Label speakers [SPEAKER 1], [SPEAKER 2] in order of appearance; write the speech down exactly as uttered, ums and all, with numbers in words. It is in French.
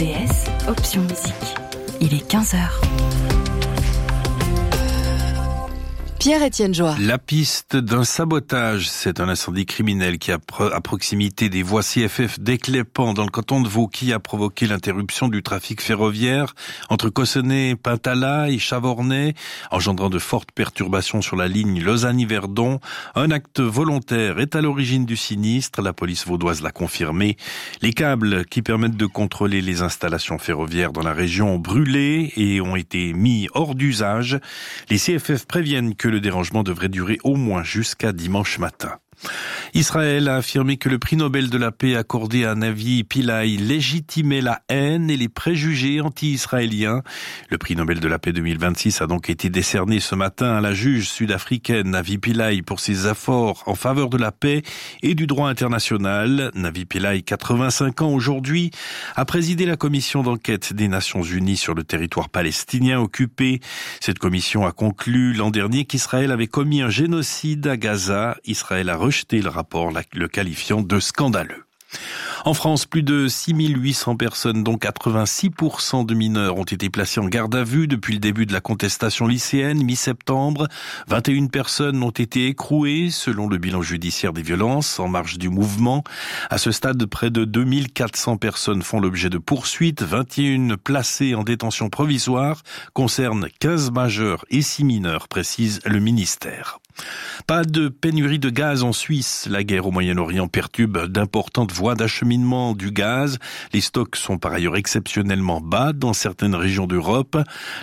[SPEAKER 1] D S, option musique. Il est quinze heures. Pierre-Étienne Joie.
[SPEAKER 2] La piste d'un sabotage, c'est un incendie criminel qui, à proximité des voies C F F d'Éclépant, dans le canton de Vaud, qui a provoqué l'interruption du trafic ferroviaire entre Cossonay, Pintala et Chavornay, engendrant de fortes perturbations sur la ligne Lausanne-Yverdon. Un acte volontaire est à l'origine du sinistre, la police vaudoise l'a confirmé. Les câbles qui permettent de contrôler les installations ferroviaires dans la région ont brûlé et ont été mis hors d'usage. Les C F F préviennent que le dérangement devrait durer au moins jusqu'à dimanche matin. Israël a affirmé que le prix Nobel de la paix accordé à Navi Pillay légitimait la haine et les préjugés anti-israéliens. Le prix Nobel de la paix deux mille vingt-six a donc été décerné ce matin à la juge sud-africaine Navi Pillay pour ses efforts en faveur de la paix et du droit international. Navi Pillay, quatre-vingt-cinq ans aujourd'hui, a présidé la commission d'enquête des Nations Unies sur le territoire palestinien occupé. Cette commission a conclu l'an dernier qu'Israël avait commis un génocide à Gaza. Israël a rejeté le rapport, le qualifiant de scandaleux. En France, plus de six mille huit cents personnes, dont quatre-vingt-six pour cent de mineurs, ont été placées en garde à vue depuis le début de la contestation lycéenne, mi-septembre. vingt et une personnes ont été écrouées, selon le bilan judiciaire des violences, en marge du mouvement. À ce stade, près de deux mille quatre cents personnes font l'objet de poursuites. vingt et une placées en détention provisoire concernent quinze majeurs et six mineurs, précise le ministère. Pas de pénurie de gaz en Suisse. La guerre au Moyen-Orient perturbe d'importantes voies d'acheminement du gaz. Les stocks sont par ailleurs exceptionnellement bas dans certaines régions d'Europe.